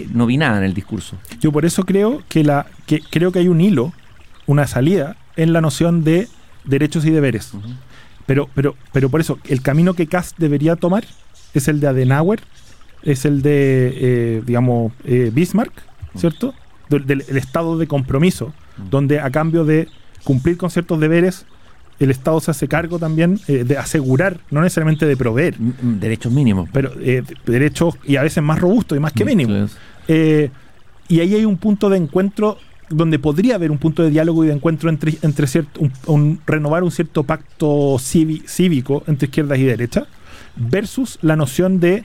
no vi nada en el discurso. Yo por eso creo que creo que hay un hilo, una salida en la noción de derechos y deberes. Uh-huh. Pero por eso, el camino que Kast debería tomar es el de Adenauer, es el de, Bismarck, ¿cierto? Del estado de compromiso, donde a cambio de cumplir con ciertos deberes, el Estado se hace cargo también de asegurar, no necesariamente de proveer. Derechos mínimos. Pero derechos, y a veces más robustos y más que mínimos. Y ahí hay un punto de encuentro donde podría haber un punto de diálogo y de encuentro entre renovar un cierto pacto cívico entre izquierdas y derechas, versus la noción de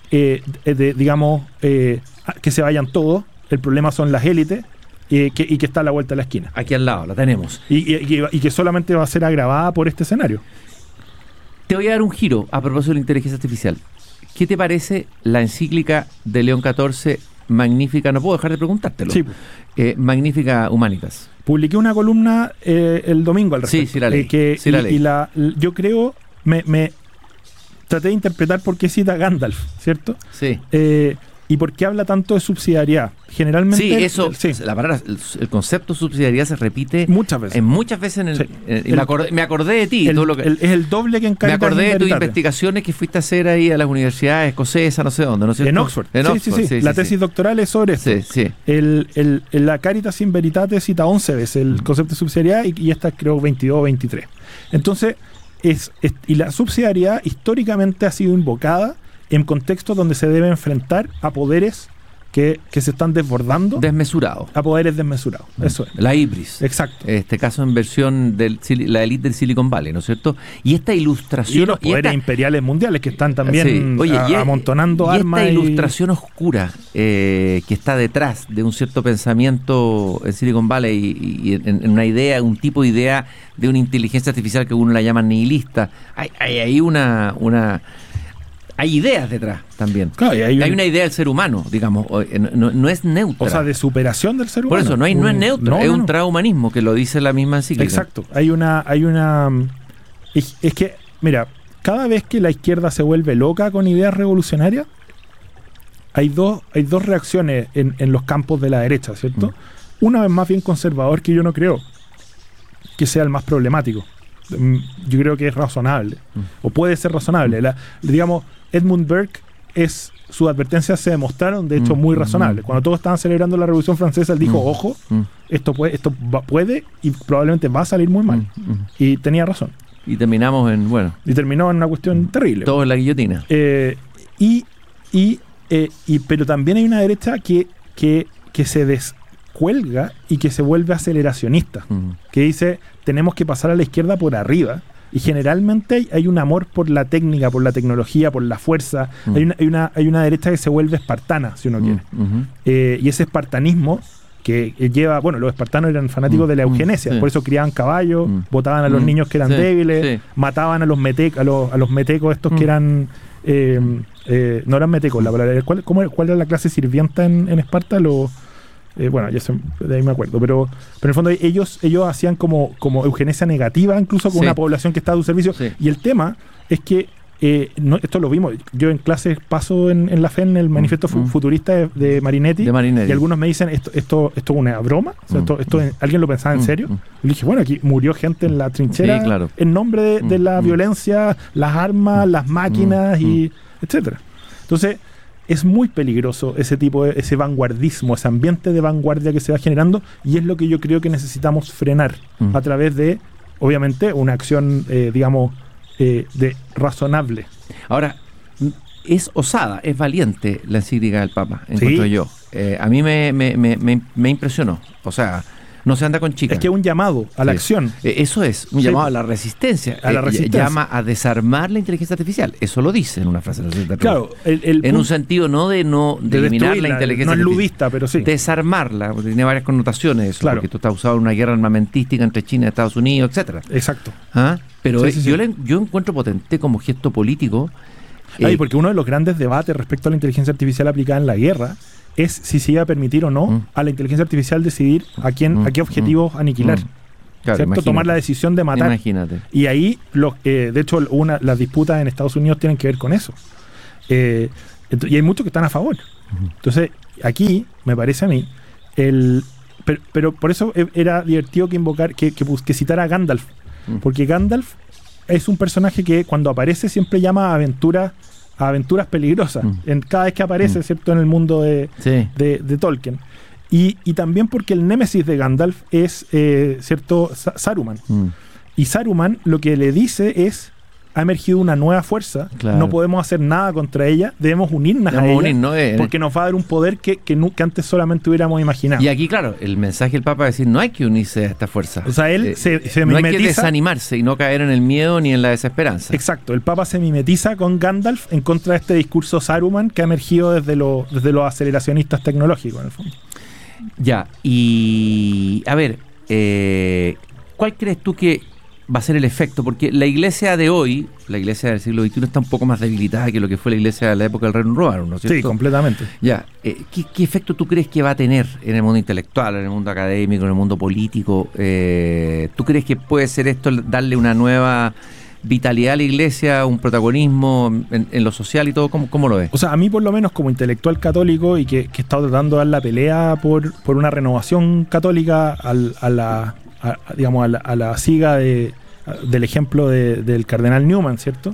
que se vayan todos, el problema son las élites, y que está a la vuelta de la esquina. Aquí al lado, la tenemos. Y que solamente va a ser agravada por este escenario. Te voy a dar un giro a propósito de la inteligencia artificial. ¿Qué te parece la encíclica de León XIV, Magnífica? No puedo dejar de preguntártelo. Sí. Magnífica Humanitas. Publiqué una columna el domingo al respecto. Sí, la leí. Yo creo, me traté de interpretar por qué cita Gandalf, ¿cierto? Sí. ¿Y por qué habla tanto de subsidiariedad? Generalmente... Sí, eso, la palabra, el concepto de subsidiariedad se repite muchas veces. Me acordé de ti. Es el doble que en Caritas. Me acordé de tus investigaciones que fuiste a hacer ahí a las universidades escocesas, no sé dónde, ¿no es cierto? En Oxford. Sí. La tesis doctoral es sobre esto. Sí. La Caritas in Veritate cita 11 veces el concepto de subsidiariedad y esta creo 22 o 23. Entonces, y la subsidiariedad históricamente ha sido invocada en contextos donde se debe enfrentar a poderes que se están desbordando. Desmesurados. A poderes desmesurados. Eso es. La hibris. Exacto. Este caso en versión de la élite del Silicon Valley, ¿no es cierto? Y esta ilustración... Y los poderes imperiales mundiales que están también amontonando armas. Y esta ilustración oscura que está detrás de un cierto pensamiento en Silicon Valley y en una idea, un tipo de idea de una inteligencia artificial que uno la llama nihilista. Hay hay ideas detrás también. Claro, hay una idea del ser humano, digamos, no es neutra. O sea, de superación del ser humano. Por eso, no es neutro, es un transhumanismo que lo dice la misma encíclica. Exacto. Es que, mira, cada vez que la izquierda se vuelve loca con ideas revolucionarias, hay dos reacciones en los campos de la derecha, ¿cierto? Una vez más bien conservador, que yo no creo que sea el más problemático. Yo creo que es razonable, o puede ser razonable. Digamos, Edmund Burke, sus advertencias se demostraron, de hecho, muy razonables. Cuando todos estaban celebrando la Revolución Francesa, él dijo, ojo, esto puede y probablemente va a salir muy mal. Y tenía razón. Y terminó en una cuestión terrible. Todo en la guillotina. Pero también hay una derecha que se descuelga y que se vuelve aceleracionista, que dice, tenemos que pasar a la izquierda por arriba. Y generalmente hay un amor por la técnica, por la tecnología, por la fuerza. Hay una derecha que se vuelve espartana, si uno quiere. Y ese espartanismo que lleva... Bueno, los espartanos eran fanáticos de la eugenesia, por eso criaban caballos, botaban a los niños que eran débiles, mataban a los metecos estos que eran... no eran metecos, la palabra. ¿Cuál era la clase sirvienta en Esparta? De ahí me acuerdo, pero en el fondo ellos hacían como eugenesia negativa, incluso con una población que estaba a su servicio. Y el tema es que esto lo vimos, yo en clases paso en la FEN el manifiesto futurista de Marinetti, y algunos me dicen esto es una broma, o sea, esto ¿alguien lo pensaba en serio? Y le dije, bueno, aquí murió gente en la trinchera en nombre de la violencia, las armas, las máquinas y etcétera. Entonces es muy peligroso ese vanguardismo, ese ambiente de vanguardia que se va generando, y es lo que yo creo que necesitamos frenar a través de, obviamente, una acción, de razonable. Ahora, es osada, es valiente la encíclica del Papa, encuentro yo. A mí me impresionó. O sea, no se anda con chicas. Es que es un llamado a la acción. Eso es, un llamado a la resistencia. Llama a desarmar la inteligencia artificial. Eso lo dice en una frase. Claro. En un sentido de eliminar la inteligencia artificial. No es ludista, pero sí. Desarmarla, porque tiene varias connotaciones eso. Porque esto está usado en una guerra armamentística entre China y Estados Unidos, etcétera. Exacto. Pero yo encuentro potente como gesto político. Porque uno de los grandes debates respecto a la inteligencia artificial aplicada en la guerra es si se iba a permitir o no a la inteligencia artificial decidir a qué objetivos aniquilar. Claro, tomar la decisión de matar. Imagínate. Y ahí, de hecho, las disputas en Estados Unidos tienen que ver con eso. Y hay muchos que están a favor. Entonces, aquí, me parece a mí, pero por eso era divertido que citara a Gandalf. Porque Gandalf es un personaje que cuando aparece siempre llama a aventuras peligrosas. Cada vez que aparece, ¿cierto? En el mundo de Tolkien. Y también porque el némesis de Gandalf es, ¿cierto? Saruman. Y Saruman lo que le dice es: ha emergido una nueva fuerza, no podemos hacer nada contra ella, debemos unirnos a ella, porque nos va a dar un poder que antes solamente hubiéramos imaginado. Y aquí, claro, el mensaje del Papa es decir, no hay que unirse a esta fuerza. O sea, él se no mimetiza. hay que desanimarse y no caer en el miedo ni en la desesperanza. Exacto, el Papa se mimetiza con Gandalf en contra de este discurso Saruman que ha emergido desde los aceleracionistas tecnológicos, en el fondo. Ya, y a ver, ¿cuál crees tú que va a ser el efecto? Porque la iglesia de hoy, la iglesia del siglo XXI, está un poco más debilitada que lo que fue la iglesia de la época del Reino Romano, ¿no es cierto? Sí, completamente. Ya, ¿qué efecto tú crees que va a tener en el mundo intelectual, en el mundo académico, en el mundo político? ¿Tú crees que puede ser esto darle una nueva vitalidad a la iglesia, un protagonismo en lo social y todo? ¿Cómo lo ves? O sea, a mí por lo menos como intelectual católico y que he estado tratando de dar la pelea por una renovación católica a la siga del ejemplo del cardenal Newman, ¿cierto?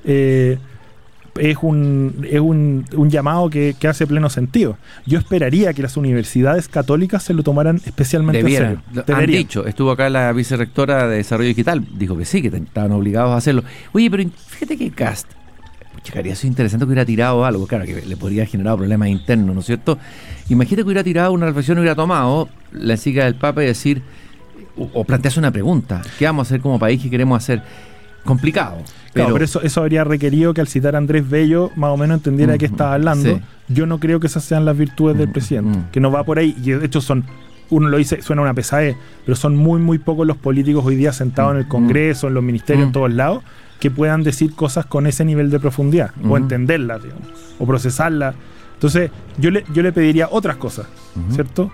Es un llamado que hace pleno sentido. Yo esperaría que las universidades católicas se lo tomaran especialmente en serio. Han dicho, estuvo acá la vicerrectora de Desarrollo Digital, dijo que sí, que estaban obligados a hacerlo. Oye, pero fíjate que Kast, checaría, eso es interesante que hubiera tirado algo, claro, que le podría haber generado problemas internos, ¿no es cierto? Imagínate que hubiera tirado una reflexión, hubiera tomado la encíclica del Papa y decir, o plantearse una pregunta: ¿qué vamos a hacer como país? ¿Qué queremos hacer? Complicado. Pero eso habría requerido que al citar a Andrés Bello más o menos entendiera de qué estaba hablando. Sí. Yo no creo que esas sean las virtudes del presidente, que no va por ahí. Y de hecho uno lo dice, suena una pesadez, pero son muy, muy pocos los políticos hoy día sentados en el Congreso, en los ministerios, en todos lados, que puedan decir cosas con ese nivel de profundidad, o entenderlas, digamos, o procesarlas. Entonces, yo le pediría otras cosas, ¿cierto?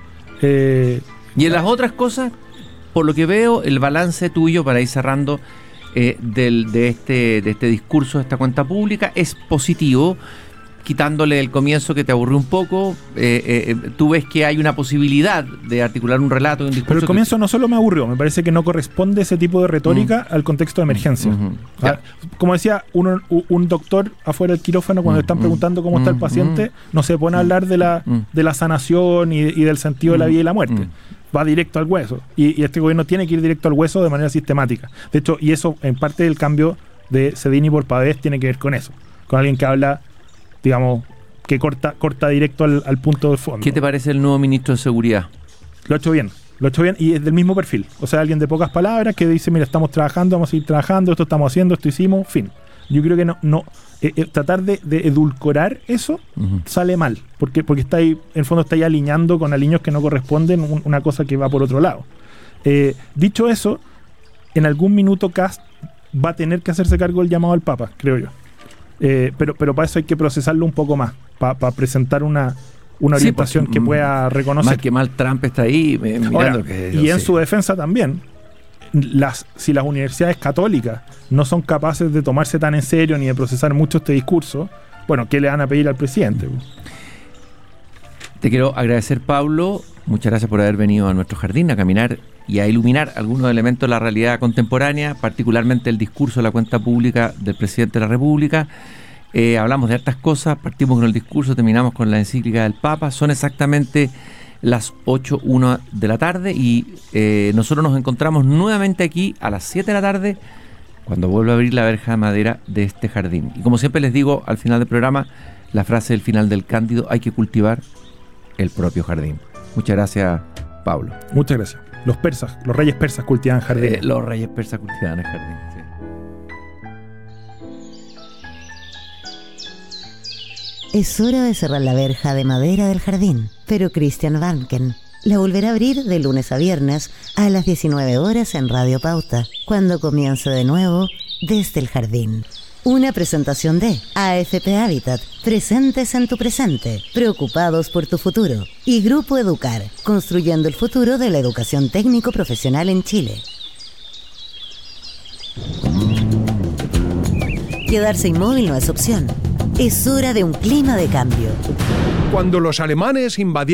Y en las otras cosas, por lo que veo, el balance tuyo, para ir cerrando, de este discurso, de esta cuenta pública, es positivo, quitándole el comienzo que te aburrió un poco. Tú ves que hay una posibilidad de articular un relato y un discurso. Pero el comienzo no solo me aburrió, me parece que no corresponde ese tipo de retórica al contexto de emergencia. Como decía, un doctor afuera del quirófano, cuando le están preguntando cómo está el paciente, no se pone a hablar de la sanación y del sentido de la vida y la muerte. Va directo al hueso. Y este gobierno tiene que ir directo al hueso de manera sistemática. De hecho, y eso, en parte del cambio de Cedini por Pavés, tiene que ver con eso. Con alguien que habla, digamos, que corta directo al punto de fondo. ¿Qué te parece el nuevo ministro de Seguridad? Lo ha hecho bien y es del mismo perfil. O sea, alguien de pocas palabras que dice, mira, estamos trabajando, vamos a seguir trabajando, esto estamos haciendo, esto hicimos, fin. Yo creo que no tratar de edulcorar eso sale mal, porque está ahí, en el fondo está ahí alineando con alineos que no corresponden, una cosa que va por otro lado. Dicho eso, en algún minuto Kast va a tener que hacerse cargo del llamado al Papa, creo yo. Pero para eso hay que procesarlo un poco más, para presentar una orientación que pueda reconocer. Más que mal, Trump está ahí mirando. Ahora, y en su defensa también, si las universidades católicas no son capaces de tomarse tan en serio ni de procesar mucho este discurso, bueno, ¿qué le van a pedir al presidente? Te quiero agradecer, Pablo. Muchas gracias por haber venido a nuestro jardín a caminar y a iluminar algunos elementos de la realidad contemporánea, particularmente el discurso de la cuenta pública del presidente de la República. Hablamos de hartas cosas, partimos con el discurso, terminamos con la encíclica del Papa. Son exactamente las 8:01 de la tarde y nosotros nos encontramos nuevamente aquí a las 7 de la tarde cuando vuelva a abrir la verja de madera de este jardín. Y como siempre les digo al final del programa, la frase del final del Cándido: hay que cultivar el propio jardín. Muchas gracias, Pablo. Muchas gracias. Los reyes persas cultivaban jardines. Los reyes persas cultivaban el jardín, sí. Es hora de cerrar la verja de madera del jardín, pero Christian Vanken la volverá a abrir de lunes a viernes a las 19 horas en Radio Pauta, cuando comience de nuevo Desde el Jardín. Una presentación de AFP Habitat, presentes en tu presente, preocupados por tu futuro. Y Grupo Educar, construyendo el futuro de la educación técnico-profesional en Chile. Quedarse inmóvil no es opción. Es hora de un clima de cambio. Cuando los alemanes invadieron